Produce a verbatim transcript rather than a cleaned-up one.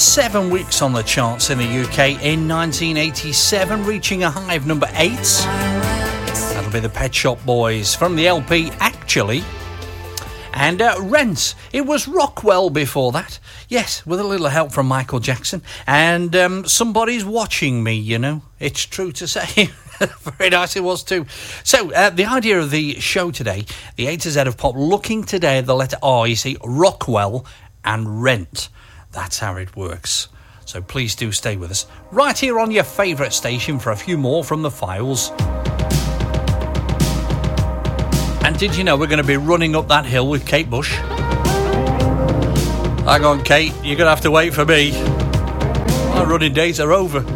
seven weeks on the charts in the U K in nineteen eighty-seven, reaching a high of number eight. That'll be the Pet Shop Boys from the L P Actually. And uh, Rent, it was Rockwell before that. Yes, with a little help from Michael Jackson. And um, Somebody's Watching Me, you know. It's true to say. Very nice it was too. So, uh, the idea of the show today, the A to Z of Pop, looking today at the letter R, you see, Rockwell and Rent. That's how it works. So please do stay with us. Right here on your favourite station for a few more from the files. And did you know we're going to be running up that hill with Kate Bush? Hang on, Kate, you're going to have to wait for me. My running days are over.